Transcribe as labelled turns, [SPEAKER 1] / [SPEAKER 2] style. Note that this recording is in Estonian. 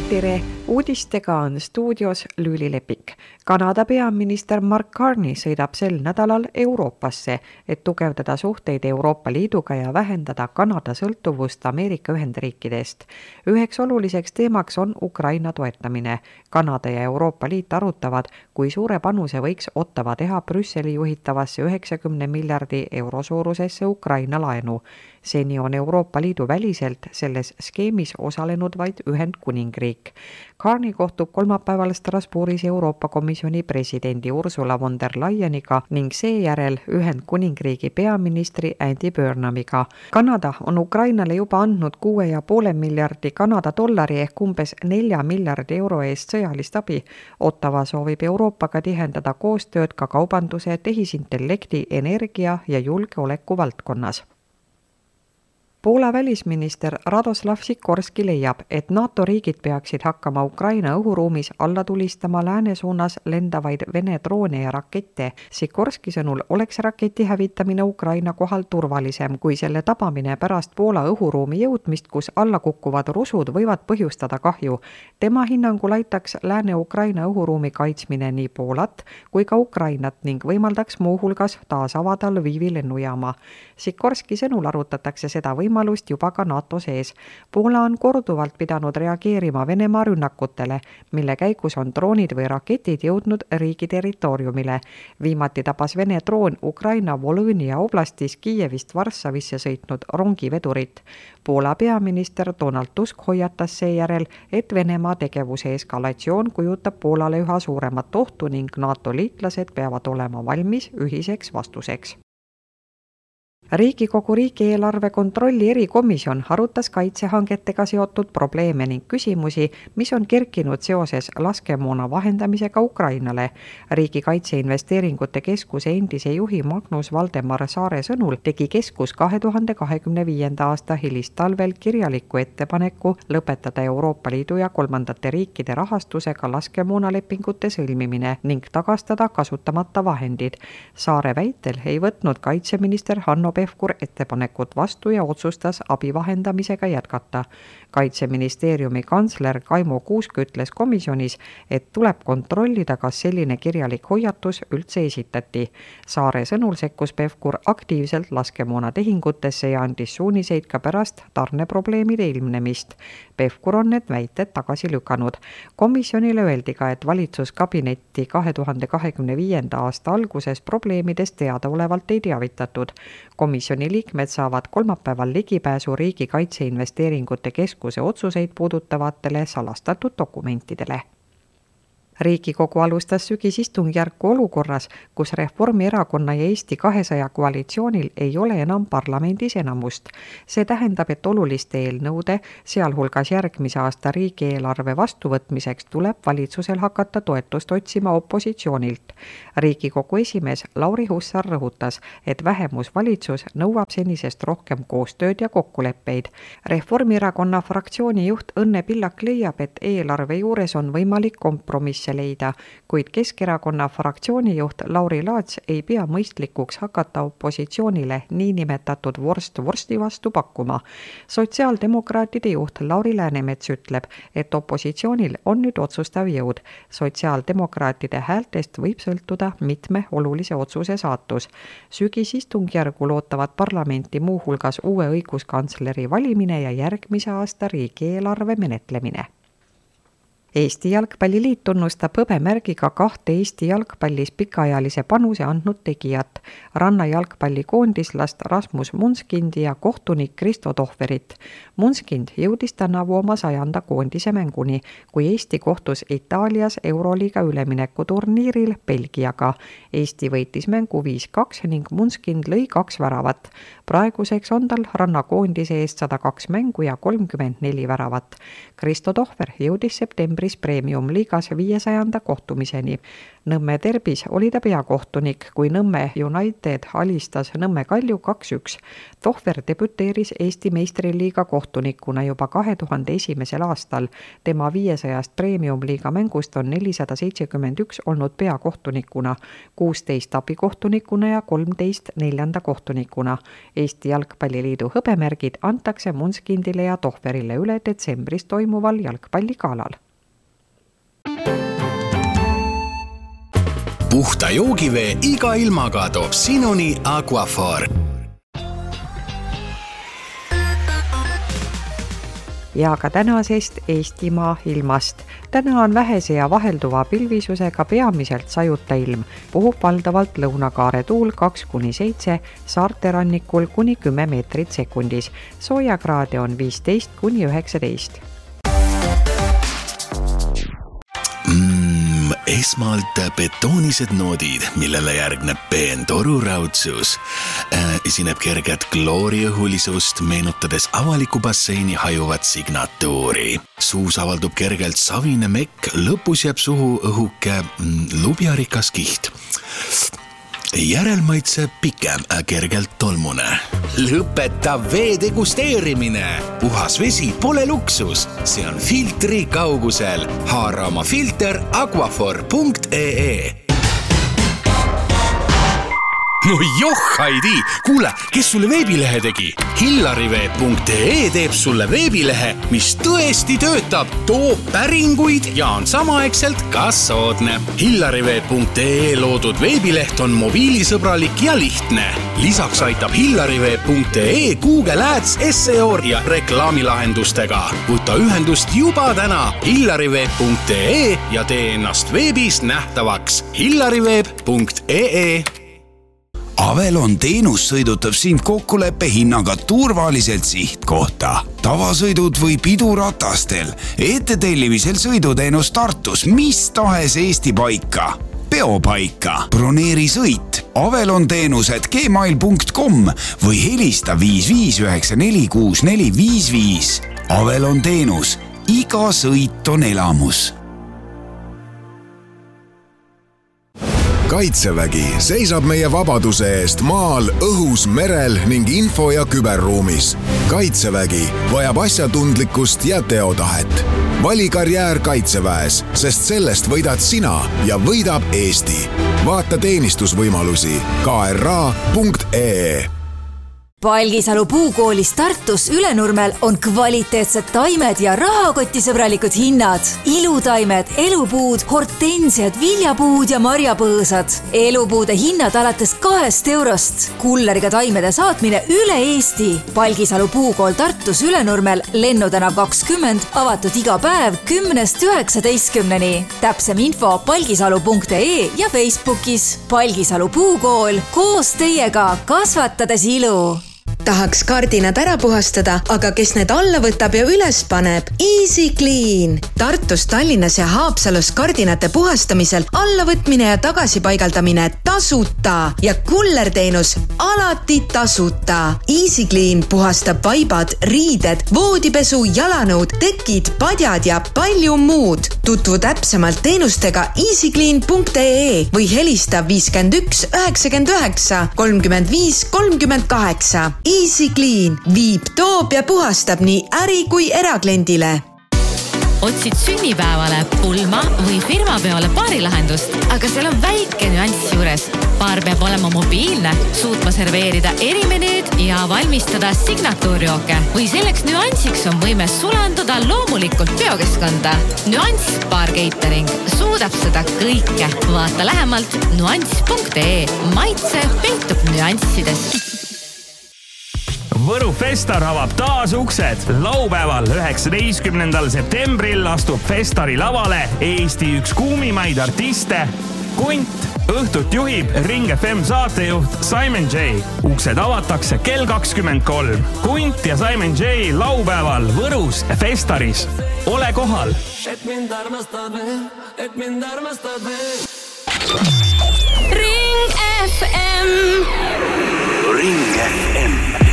[SPEAKER 1] tere! Uudistega on stuudios Lüüli Lepik. Kanada peaminister Mark Carney sõidab sel nädalal Euroopasse, et tugevdada suhteid Euroopa Liiduga ja vähendada Kanada sõltuvust Ameerika Ühendriikidest. Üheks oluliseks teemaks on Ukraina toetamine. Kanada ja Euroopa Liit arutavad, kui suure panuse võiks Ottawa teha Brüsseli juhitavasse 90 miljardi euro suurusesse Ukraina laenu. Seni on Euroopa Liidu väliselt selles skeemis osalenud vaid Ühendkuningriik. Carney kohtub kolmapäeval Strasbourgis Euroopa Komisjoni presidendi Ursula von der Leyeniga ning seejärel Ühendkuningriigi peaministri Andy Burnhamiga. Kanada on Ukrainale juba andnud 6,5 miljardi Kanada dollari ehk umbes 4 miljardi euro eest sõjalist abi. Ottawa soovib Euroopaga tihendada koostööd ka kaubanduse, tehisintellekti, energia ja julgeoleku valdkonnas. Poola välisminister Radoslav Sikorski leiab, et NATO riigid peaksid hakkama Ukraina õhuruumis alla tulistama lääne suunas lendavaid Vene droone ja rakette. Sikorski sõnul oleks raketi hävitamine Ukraina kohal turvalisem, kui selle tabamine pärast Poola õhuruumi jõudmist, kus alla kukkuvad rusud võivad põhjustada kahju. Tema hinnangul aitaks Lääne-Ukraina õhuruumi kaitsmine nii Poolat kui ka Ukrainat ning võimaldaks muuhulgas taas avada Lvivi lennujaama. Sikorski sõnul arutatakse seda võimalust juba ka NATO sees. Poola on korduvalt pidanud reageerima Venemaa rünnakutele, mille käigus on droonid või raketid jõudnud riigi territooriumile. Viimati tabas Vene droon Ukraina Volõnia oblastis Kiievist Varssavisse sõitnud rongivedurit. Poola peaminister Donald Tusk hoiatas seejärel, et Venemaa tegevuse eskalatsioon kujutab Poolale üha suuremat ohtu ning NATO liitlased peavad olema valmis ühiseks vastuseks. Riigikogu riigieelarve kontrolli erikomisjon arutas kaitsehangetega seotud probleeme ning küsimusi, mis on kerkinud seoses laskemoona vahendamisega Ukrainale. Riigi kaitseinvesteeringute keskuse endise juhi Magnus Valdemar Saare sõnul tegi keskus 2025. aasta hilistalvel kirjaliku ettepaneku lõpetada Euroopa Liidu ja kolmandate riikide rahastusega laskemoonalepingute sõlmimine ning tagastada kasutamata vahendid. Saare väitel ei võtnud kaitseminister Hanno Pevkur ettepanekut vastu ja otsustas abi vahendamisega jätkata. Kaitseministeeriumi kantsler Kaimo Kuusk ütles komisjonis, et tuleb kontrollida, kas selline kirjalik hoiatus üldse esitati. Saare sõnul sekkus Pevkur aktiivselt laskemoona tehingutesse ja andis suuniseid ka pärast tarneprobleemide ilmnemist. Pevkur on need väited tagasi lükanud. Komisjonile öeldi ka, et valitsuskabinetti 2025. aasta alguses probleemidest teadaolevalt ei teavitatud. Komisjoni liikmed saavad kolmapäeval ligipääsu riigi kaitseinvesteeringute keskuse otsuseid puudutavatele salastatud dokumentidele. Riigikogu alustas sügisistungjärku olukorras, kus Reformierakonna ja Eesti 200 koalitsioonil ei ole enam parlamendis enamust. See tähendab, et oluliste eelnõude, sealhulgas järgmise aasta riigieelarve vastuvõtmiseks tuleb valitsusel hakata toetust otsima opositsioonilt. Riigikogu esimees Lauri Hussar rõhutas, et vähemusvalitsus nõuab senisest rohkem koostööd ja kokkuleppeid. Reformierakonna fraktsiooni juht Õnne Pillak leiab, et eelarve juures on võimalik kompromiss leida, kuid Keskerakonna fraktsiooni juht Lauri Laats ei pea mõistlikuks hakata opositsioonile niinimetatud vorst vorsti vastu pakkuma. Sotsiaaldemokraatide juht Lauri Läänemets ütleb, et opositsioonil on nüüd otsustav jõud. Sotsiaaldemokraatide häältest võib sõltuda mitme olulise otsuse saatus. Sügisistungjärgul ootavad parlamenti muuhulgas uue õiguskantsleri valimine ja järgmise aasta riigieelarve menetlemine. Eesti Jalgpalliliit tunnustab hõbemärgiga 2 Eesti jalgpallis pikaajalise panuse andnud tegijat, ranna jalgpallikoondislast Rasmus Munskindi ja kohtunik Kristo Tohverit. Munskind jõudis tänavu oma 100. koondise mänguni, kui Eesti kohtus Itaalias Euroliiga üleminekuturniiril Belgiaga. Eesti võitis mängu 5-2 ning Munskind lõi 2 väravat. Praeguseks on tal rannakoondise eest 102 mängu ja 34 väravat. Kristo Tohver jõudis septembris detsembris Premium-liigas 500. kohtumiseni. Nõmme Derbis oli ta peakohtunik, kui Nõmme United alistas Nõmme Kalju 2-1. Tohver debüteeris Eesti meistriliiga kohtunikuna juba 2001. aastal. Tema 500 Premium-liiga mängust on 471 olnud peakohtunikuna, 16 abikohtunikuna ja 13 neljanda kohtunikuna. Eesti Jalgpalliliidu hõbemärgid antakse Munskindile ja Tohverile üle detsembris toimuval jalgpalligalal.
[SPEAKER 2] Puhta joogivee iga ilmaga toob sinuni Aquaphor.
[SPEAKER 1] Ja ka tänasest Eestimaa ilmast. Täna on vähese ja vahelduva pilvisusega peamiselt sajuta ilm. Puhub valdavalt lõunakaare tuul 2-7, saarte rannikul kuni 10 meetrit sekundis. Soojakraade on 15-19.
[SPEAKER 2] Esmalt betoonised noodid, millele järgneb peen toruraudsus. Esineb kerget klooriõhulisust, meenutades avaliku basseini hajuvat signatuuri. Suus avaldub kergelt savine mekk, lõpus jääb suhu õhuke lubjarikas kiht. Järelmaitse pikem, kergelt tolmune. Lõpeta vee degusteerimine. Puhas vesi pole luksus, see on filtri kaugusel. Haara oma filter aquaphor.ee. No Haidi, kuule, kes sulle veebilehe tegi? Hillarivee.ee teeb sulle veebilehe, mis tõesti töötab, toob päringuid ja on samaaegselt ka soodne. Hillarivee.ee loodud veebileht on mobiilisõbralik ja lihtne. Lisaks aitab Hillarivee.ee Google Ads, SEO ja reklaamilahendustega. Võta ühendust juba täna Hillarivee.ee ja tee ennast veebis nähtavaks. Hillarivee.ee.
[SPEAKER 3] Avelon teenus sõidutab sind kokkuleppe hinnaga turvaliselt sihtkohta. Tavasõidud või piduratastel, ettetellimisel sõiduteenus Tartus, mis tahes Eesti paika, peopaika, broneeri sõit, Avelon teenused gmail.com või helista 55946455. Avelon teenus, iga sõit on elamus.
[SPEAKER 4] Kaitsevägi seisab meie vabaduse eest maal, õhus, merel ning info- ja küberruumis. Kaitsevägi vajab asjatundlikkust ja teotahet. Vali karjäär Kaitseväes, sest sellest võidad sina ja võidab Eesti. Vaata teenistusvõimalusi kra.ee.
[SPEAKER 5] Palgisalu puukoolis Tartus Ülenurmel on kvaliteetsed taimed ja rahakotisõbralikud hinnad. Ilutaimed, elupuud, hortensiad, viljapuud ja marjapõõsad. Elupuude hinnad alates 2 eurost. Kulleriga taimede saatmine üle Eesti. Palgisalu puukool Tartus Ülenurmel, Lennutänav 20, avatud iga päev 10-19. Täpsem info palgisalu.ee ja Facebookis. Palgisalu puukool, koos teiega kasvatades ilu.
[SPEAKER 6] Tahaks kardinad ära puhastada, aga kes need alla võtab ja üles paneb? Easy Clean. Tartus, Tallinnas ja Haapsalus kardinate puhastamisel allavõtmine ja tagasipaigaldamine tasuta ja kullerteenus alati tasuta. Easy Clean puhastab vaibad, riided, voodipesu, jalanõud, tekid, padjad ja palju muud. Tutvu täpsemalt teenustega easyclean.ee või helista 51 99 35 38. Easy Clean viib, toob ja puhastab nii äri- kui erakliendile.
[SPEAKER 7] Otsid sünnipäevale, pulma või firmapeole baarilahendust, aga seal on väike nüanss juures. Baar peab olema mobiilne, suutma serveerida erimenüüd ja valmistada signatuurjooke. Või selleks nüansiks on võime sulanduda loomulikult biokeskkonda. Nüanss Baar Catering suudab seda kõike. Vaata lähemalt nüanss.ee. Maitse peitub nüanssides.
[SPEAKER 8] Võru Festar avab taas uksed. Laupäeval 19. septembril astub Festari lavale Eesti üks kuumimaid artiste Kunt. Õhtut juhib Ring FM saatejuht Simon J. Uksed avatakse kell 23. Kunt ja Simon J laupäeval Võrus Festaris. Ole kohal!
[SPEAKER 9] Et mind armastad veel.
[SPEAKER 7] Ring FM.
[SPEAKER 2] Ring FM.